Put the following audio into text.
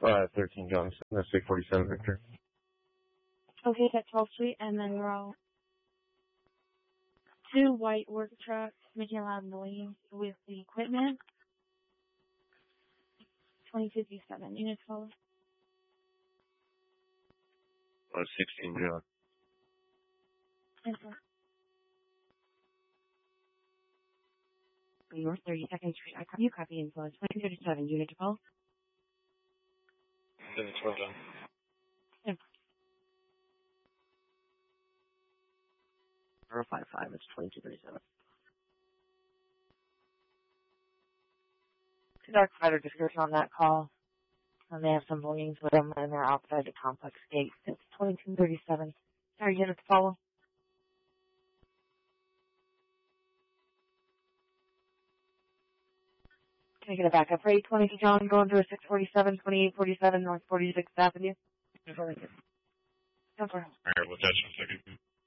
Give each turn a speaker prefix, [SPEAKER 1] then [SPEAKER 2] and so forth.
[SPEAKER 1] 13 Johnson. That's 647 Victor.
[SPEAKER 2] Okay, that's 12th Street, and then we're all 2 white work trucks making a loud noise with the equipment. 2057. Units follow.
[SPEAKER 1] 16 John.
[SPEAKER 2] Answer.
[SPEAKER 3] North 32nd Street. You copy info. 2037. Unit to call.
[SPEAKER 1] 712 John.
[SPEAKER 2] Yeah.
[SPEAKER 3] 055. It's 2237. Dark Fighter description on that call. And they have some belongings with them, and they're outside the complex gate. It's 2237. Sorry, unit to follow. Can I get a backup for 822 John going through a 647, 2847 North 46th Avenue?
[SPEAKER 1] Alright, we'll touch in a second.